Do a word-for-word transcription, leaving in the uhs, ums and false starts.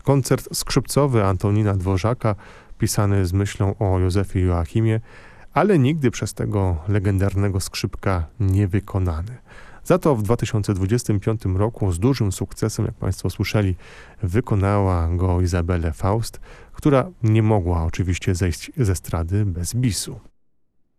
Koncert skrzypcowy Antonina Dworzaka, pisany z myślą o Józefie Joachimie, ale nigdy przez tego legendarnego skrzypka nie wykonany. Za to w dwa tysiące dwudziestym piątym roku z dużym sukcesem, jak Państwo słyszeli, wykonała go Izabela Faust, która nie mogła oczywiście zejść z estrady bez bisu.